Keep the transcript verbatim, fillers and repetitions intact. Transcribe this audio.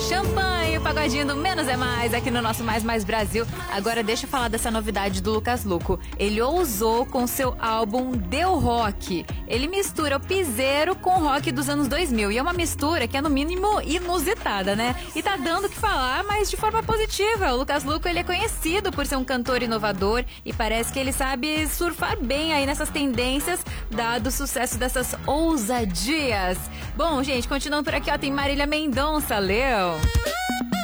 Champanhe, o pagodinho do Menos é Mais aqui no nosso Mais Mais Brasil. Agora deixa eu falar dessa novidade do Lucas Luco. Ele ousou com seu álbum Deu Rock. Ele mistura o piseiro com o rock dos anos dois mil. E é uma mistura que é no mínimo inusitada, né? E tá dando o que falar, mas de forma positiva. O Lucas Luco, ele é conhecido por ser um cantor inovador e parece que ele sabe surfar bem aí nessas tendências, dado o sucesso dessas ousadias. Bom, gente, continuando por aqui, ó, tem Marília Mendonça, Leo.